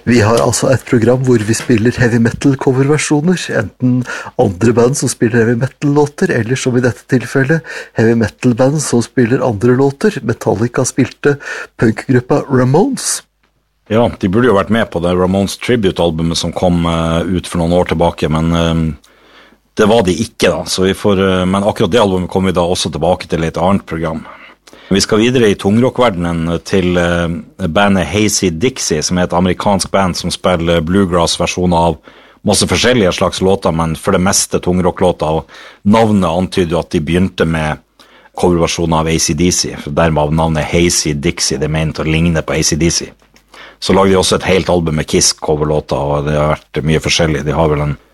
Vi har altså et program hvor vi spiller heavy metal coverversjoner, enten andre band som spiller heavy metal låter, eller som i dette tilfellet, heavy metal band som spiller andre låter. Metallica spilte punkgruppa Ramones. Ja, de burde jo vært med på det Ramones Tribute-albumet som kom ut for noen år tilbake, men det var de ikke da, så men akkurat det albumet kommer vi da også tilbake til et annet program. Vi skal videre i tungrockverdenen til bandet Hazy Dixie, som er et amerikansk band som spiller bluegrass-versjoner av masse forskjellige slags låter, men for det meste tungrocklåter, og navnet antyder at de begynte med coverversjoner av AC/DC, for dermed navnet Hazy Dixie, det er ment å ligne på AC/DC. Så lagde de også et helt album med Kiss-coverlåter, og det har vært mye forskjellig. De har vel en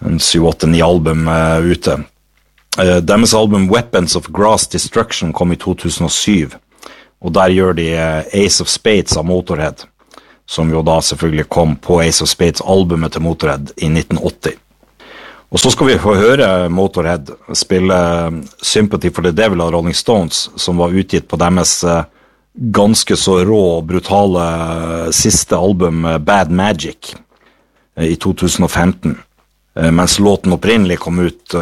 7-8-9 album ute. Deres album Weapons of Grass Destruction kom i 2007, og der gjør de Ace of Spades av Motorhead, som jo da selvfølgelig kom på Ace of Spades albumet til Motorhead i 1980. Og så skal vi få høre Motorhead spille Sympathy for the Devil av Rolling Stones, som var utgitt på deres ganske så rå og brutale siste album Bad Magic i 2015, mens låten opprinnelig kom ut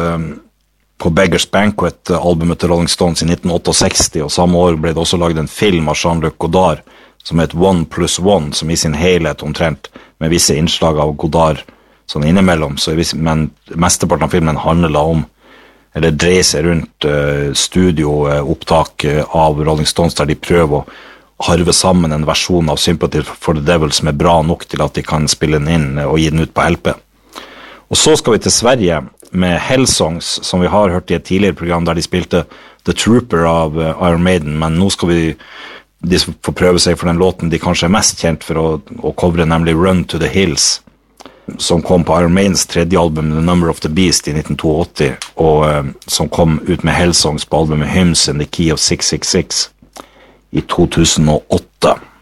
på Beggars Banquet, albumet til Rolling Stones i 1968, og samme år ble det også laget en film av Jean-Luc Godard, som het 1+1, som i sin helhet omtrent, med visse innslag av Godard sånn innimellom, men mesteparten av filmen handler om, eller dreier seg rundt studioopptak av Rolling Stones, der de prøver å harve sammen en versjon av Sympathy for the Devil som er bra nok til at de kan spille den inn og gi den ut på LP. Og så skal vi til Sverige med Hellsongs, som vi har hørt i et tidligere program der de spilte The Trooper av Iron Maiden, men nå skal de få prøve seg for den låten de kanskje er mest kjent for å covre, nemlig Run to the Hills, som kom på Iron Maidens tredje album The Number of the Beast i 1982, og som kom ut med Hellsongs på albumet Hymns in the Key of 666 i 2008.